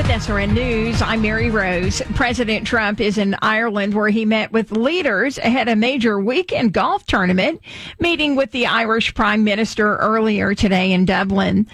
SRN News, I'm Mary Rose. President Trump is in Ireland where he met with leaders ahead of a major weekend golf tournament, meeting with the Irish Prime Minister earlier today in Dublin.